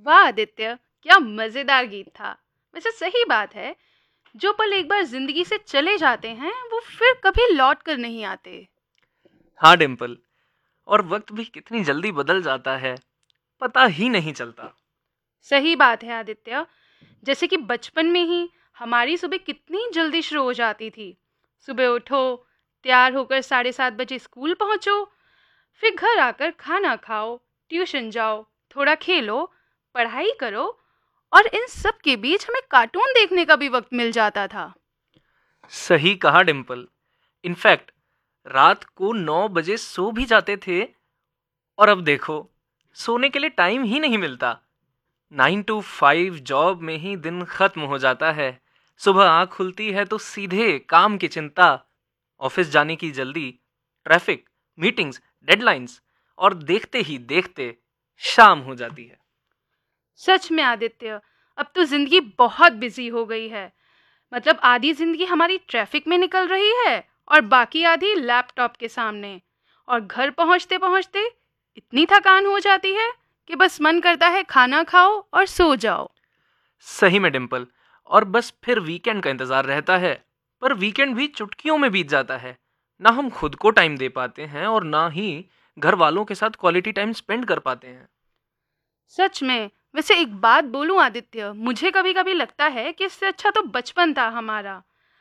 वाह आदित्य, क्या मजेदार गीत था। वैसे सही बात है, जो पल एक बार जिंदगी से चले जाते हैं वो फिर कभी लौट कर नहीं आते। हाँ डिम्पल, और वक्त भी कितनी जल्दी बदल जाता है, पता ही नहीं चलता। सही बात है आदित्य। जैसे कि बचपन में ही हमारी सुबह कितनी जल्दी शुरू हो जाती थी। सुबह उठो, तैयार होकर 7:30 बजे स्कूल पहुंचो, फिर घर आकर खाना खाओ, ट्यूशन जाओ, थोड़ा खेलो, पढ़ाई करो, और इन सब के बीच हमें कार्टून देखने का भी वक्त मिल जाता था। सही कहा डिम्पल। इनफैक्ट रात को 9 बजे सो भी जाते थे, और अब देखो सोने के लिए टाइम ही नहीं मिलता। 9 to 5 जॉब में ही दिन खत्म हो जाता है। सुबह आँख खुलती है तो सीधे काम की चिंता, ऑफिस जाने की जल्दी, ट्रैफिक, मीटिंग्स, डेडलाइंस, और देखते ही देखते शाम हो जाती है। सच में आदित्य, अब तो जिंदगी बहुत बिजी हो गई है। मतलब आधी जिंदगी हमारी ट्रैफिक में निकल रही है और बाकी आधी लैपटॉप के सामने। और घर पहुंचते पहुंचते इतनी थकान हो जाती है कि बस मन करता है खाना खाओ और सो जाओ। सही में डिम्पल, और बस फिर वीकेंड का इंतजार रहता है। पर वीकेंड भी चुटकियों में बीत जाता है। ना हम खुद को टाइम दे पाते हैं और ना ही घर वालों के साथ क्वालिटी टाइम स्पेंड कर पाते हैं। सच में। वैसे एक बात बोलूं आदित्य, मुझे कभी कभी लगता है कि इससे अच्छा तो बचपन था हमारा।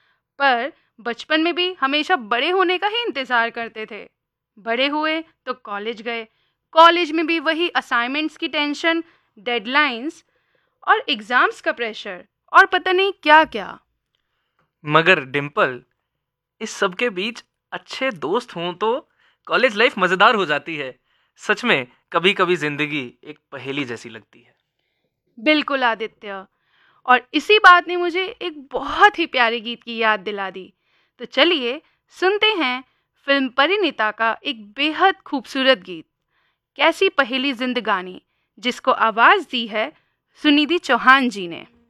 पर बचपन में भी हमेशा बड़े होने का ही इंतजार करते थे। बड़े हुए तो कॉलेज गए, कॉलेज में भी वही असाइनमेंट्स की टेंशन, डेडलाइंस और एग्जाम्स का प्रेशर, और पता नहीं क्या क्या। मगर डिम्पल, इस सब के बीच अच्छे दोस्त हों तो कॉलेज लाइफ मजेदार हो जाती है। सच में कभी कभी जिंदगी एक पहेली जैसी लगती है। बिल्कुल आदित्य। और इसी बात ने मुझे एक बहुत ही प्यारे गीत की याद दिला दी। तो चलिए सुनते हैं फिल्म परिणीता का एक बेहद खूबसूरत गीत, कैसी पहेली जिंदगानी, जिसको आवाज दी है सुनिधि चौहान जी ने।